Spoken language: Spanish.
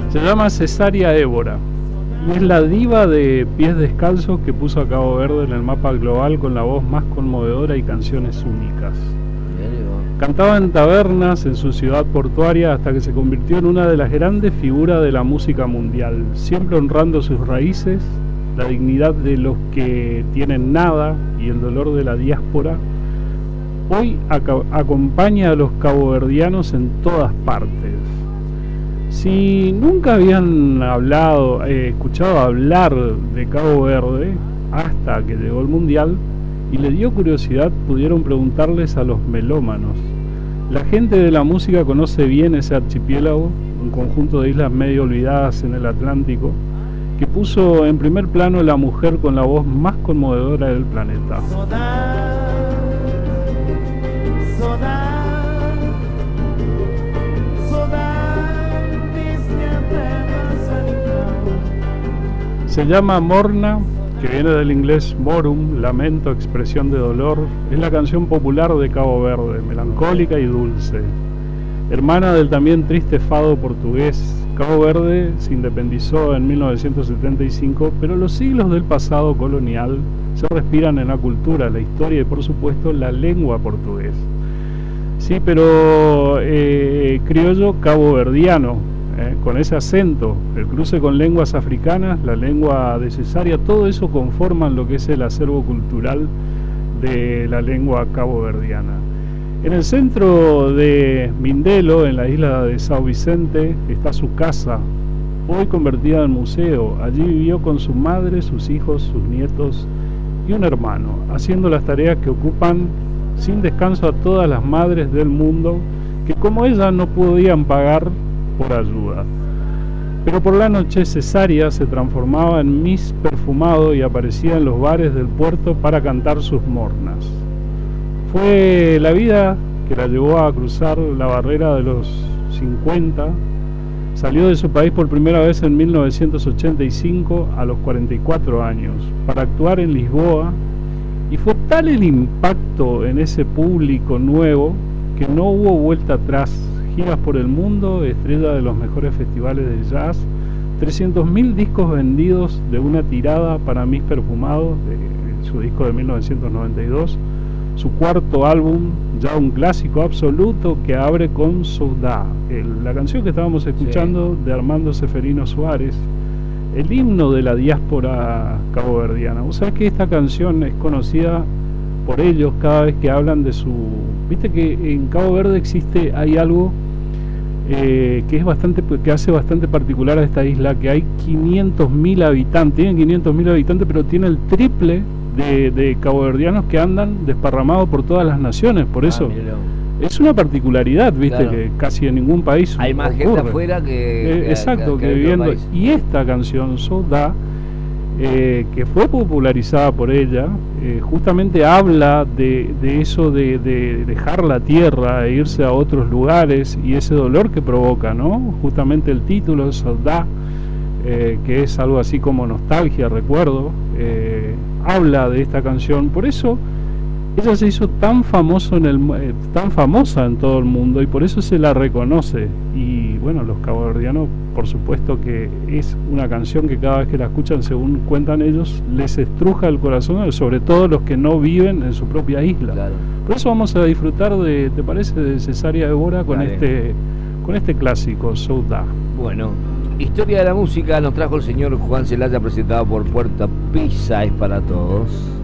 Se llama Cesárea Évora y es la diva de pies descalzos que puso a Cabo Verde en el mapa global con la voz más conmovedora y canciones únicas. Cantaba en tabernas en su ciudad portuaria hasta que se convirtió en una de las grandes figuras de la música mundial, siempre honrando sus raíces, la dignidad de los que tienen nada y el dolor de la diáspora. Hoy acompaña a los caboverdianos en todas partes. Si nunca habían escuchado hablar de Cabo Verde hasta que llegó el Mundial y le dio curiosidad, pudieron preguntarles a los melómanos. La gente de la música conoce bien ese archipiélago, un conjunto de islas medio olvidadas en el Atlántico, que puso en primer plano la mujer con la voz más conmovedora del planeta. Se llama Morna, que viene del inglés morum, lamento, expresión de dolor. Es la canción popular de Cabo Verde, melancólica y dulce. Hermana del también triste fado portugués, Cabo Verde se independizó en 1975, pero los siglos del pasado colonial se respiran en la cultura, la historia y por supuesto la lengua portugués. Sí, pero criollo caboverdiano, con ese acento, el cruce con lenguas africanas, la lengua de Cesárea, todo eso conforman lo que es el acervo cultural de la lengua caboverdiana. En el centro de Mindelo, en la isla de São Vicente, está su casa, hoy convertida en museo. Allí vivió con su madre, sus hijos, sus nietos y un hermano, haciendo las tareas que ocupan sin descanso a todas las madres del mundo, que como ella no podían pagar por ayuda. Pero por la noche Cesárea se transformaba en Miss Perfumado y aparecía en los bares del puerto para cantar sus mornas. Fue la vida que la llevó a cruzar la barrera de los 50. Salió de su país por primera vez en 1985 a los 44 años para actuar en Lisboa, y fue tal el impacto en ese público nuevo que no hubo vuelta atrás. Giras por el mundo, estrella de los mejores festivales de jazz, 300.000 discos vendidos de una tirada para Miss Perfumado, de su disco de 1992, su cuarto álbum, ya un clásico absoluto que abre con Soudá, la canción que estábamos escuchando de Armando Ceferino Suárez, el himno de la diáspora caboverdiana. Vos sabés que esta canción es conocida por ellos cada vez que hablan de su... Viste que en Cabo Verde hay algo que hace bastante particular a esta isla, que hay 500.000 habitantes, tienen 500.000 habitantes, pero tiene el triple de caboverdianos que andan desparramados por todas las naciones, por eso es una particularidad, viste, claro, que casi en ningún país hay más ocurre. gente afuera que viviendo, y esta canción Soudá, que fue popularizada por ella, justamente habla de eso de dejar la tierra e irse a otros lugares y ese dolor que provoca, ¿no? Justamente el título, Soudá, que es algo así como nostalgia, recuerdo, habla de esta canción. Por eso ella se hizo tan famosa en todo el mundo y por eso se la reconoce. Y bueno, los caboverdianos, por supuesto que es una canción que cada vez que la escuchan, según cuentan ellos, les estruja el corazón, sobre todo los que no viven en su propia isla. Claro. Por eso vamos a disfrutar ¿te parece?, de Cesárea Évora con este clásico, Soudá. Bueno, historia de la música nos trajo el señor Juan Celaya, presentado por Puerto Pizza es para todos.